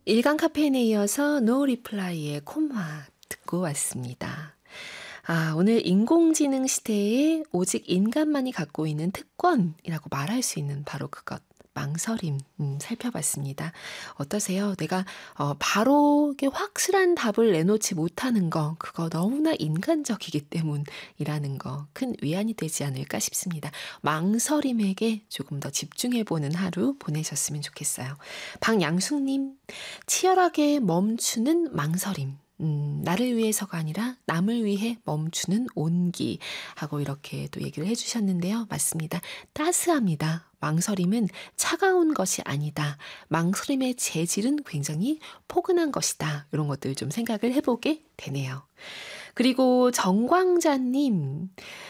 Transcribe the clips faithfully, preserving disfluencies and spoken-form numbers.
일간 카페인에 이어서 노 리플라이의 콤마 듣고 왔습니다. 아, 오늘 인공지능 시대에 오직 인간만이 갖고 있는 특권이라고 말할 수 있는 바로 그것, 망설임, 음, 살펴봤습니다. 어떠세요? 내가 어, 바로 이렇게 확실한 답을 내놓지 못하는 거, 그거 너무나 인간적이기 때문이라는 거, 큰 위안이 되지 않을까 싶습니다. 망설임에게 조금 더 집중해보는 하루 보내셨으면 좋겠어요. 박양숙님, 치열하게 멈추는 망설임. 음, 나를 위해서가 아니라 남을 위해 멈추는 온기 하고 이렇게 또 얘기를 해주셨는데요. 맞습니다. 따스합니다. 망설임은 차가운 것이 아니다. 망설임의 재질은 굉장히 포근한 것이다. 이런 것들 좀 생각을 해보게 되네요. 그리고 정광자님,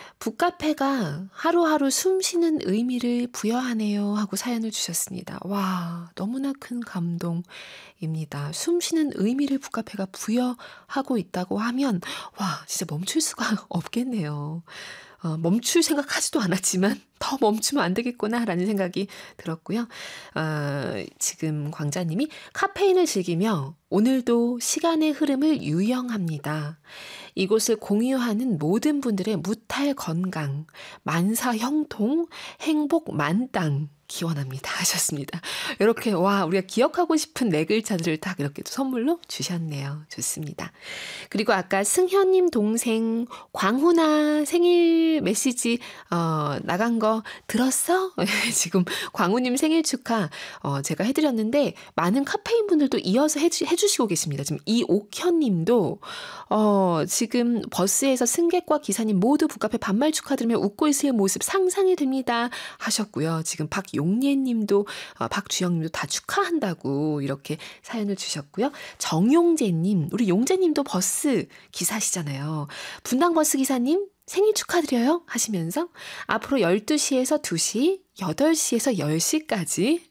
북카페가 하루하루 숨쉬는 의미를 부여하네요 하고 사연을 주셨습니다. 와, 너무나 큰 감동입니다. 숨쉬는 의미를 북카페가 부여하고 있다고 하면 와, 진짜 멈출 수가 없겠네요. 어, 멈출 생각하지도 않았지만 더 멈추면 안 되겠구나라는 생각이 들었고요. 어, 지금 광자님이 카페인을 즐기며 오늘도 시간의 흐름을 유영합니다. 이곳을 공유하는 모든 분들의 무탈 건강, 만사 형통, 행복 만땅 기원합니다 하셨습니다. 이렇게 와, 우리가 기억하고 싶은 네 글자들을 딱 이렇게 선물로 주셨네요. 좋습니다. 그리고 아까 승현님 동생 광훈아 생일 메시지 어, 나간 거 들었어? 지금 광훈님 생일 축하 어, 제가 해드렸는데 많은 카페인 분들도 이어서 해주, 해주시고 계십니다. 지금 이옥현님도 어, 지금 버스에서 승객과 기사님 모두 북카페 반말 축하드리며 웃고 있을 모습 상상이 됩니다 하셨고요. 지금 박용예님도 어, 박주영님도 다 축하한다고 이렇게 사연을 주셨고요. 정용재님, 우리 용재님도 버스 기사시잖아요. 분당버스 기사님 생일 축하드려요 하시면서 앞으로 열두 시에서 두 시, 여덟 시에서 열 시까지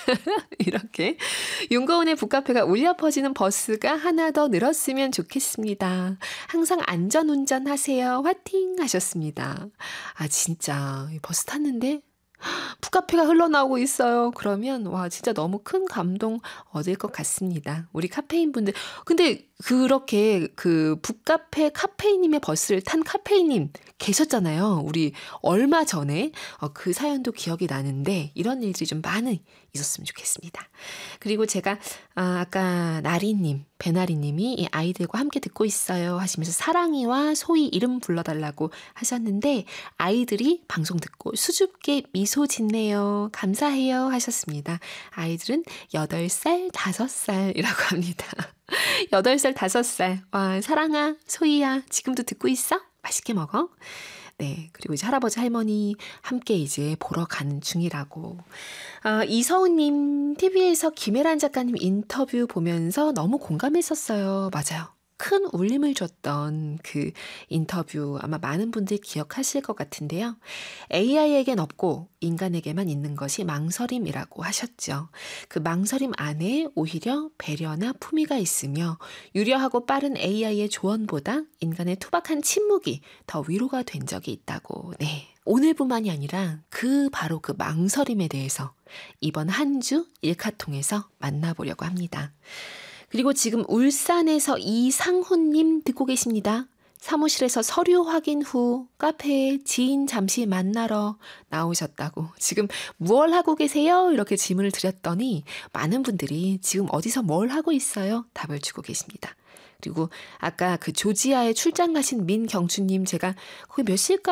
이렇게 윤거은의 북카페가 울려 퍼지는 버스가 하나 더 늘었으면 좋겠습니다. 항상 안전운전 하세요. 화팅 하셨습니다. 아, 진짜 버스 탔는데 북카페가 흘러나오고 있어요. 그러면 와, 진짜 너무 큰 감동 얻을 것 같습니다. 우리 카페인 분들. 근데 그렇게 그 북카페 카페인님의 버스를 탄 카페인님 계셨잖아요. 우리 얼마 전에 어, 그 사연도 기억이 나는데 이런 일들이 좀 많이 있었으면 좋겠습니다. 그리고 제가 아, 아까 나리님, 배나리님이 이 아이들과 함께 듣고 있어요 하시면서 사랑이와 소희 이름 불러달라고 하셨는데 아이들이 방송 듣고 수줍게 미소 짓네요. 감사해요 하셨습니다. 아이들은 여덟 살, 다섯 살이라고 합니다. 여덟 살, 다섯 살. 와, 사랑아, 소희야, 지금도 듣고 있어? 맛있게 먹어. 네, 그리고 이제 할아버지, 할머니 함께 이제 보러 가는 중이라고. 아, 이서우님, 티비에서 김혜란 작가님 인터뷰 보면서 너무 공감했었어요. 맞아요. 큰 울림을 줬던 그 인터뷰 아마 많은 분들이 기억하실 것 같은데요. 에이아이에겐 없고 인간에게만 있는 것이 망설임이라고 하셨죠. 그 망설임 안에 오히려 배려나 품위가 있으며 유려하고 빠른 에이아이의 조언보다 인간의 투박한 침묵이 더 위로가 된 적이 있다고. 네. 오늘뿐만이 아니라 그 바로 그 망설임에 대해서 이번 한 주 일카통에서 만나보려고 합니다. 그리고 지금 울산에서 이상훈님 듣고 계십니다. 사무실에서 서류 확인 후 카페에 지인 잠시 만나러 나오셨다고. 지금 무얼 하고 계세요? 이렇게 질문을 드렸더니 많은 분들이 지금 어디서 뭘 하고 있어요? 답을 주고 계십니다. 그리고 아까 그 조지아에 출장 가신 민경주님 제가 거기 몇 시일까?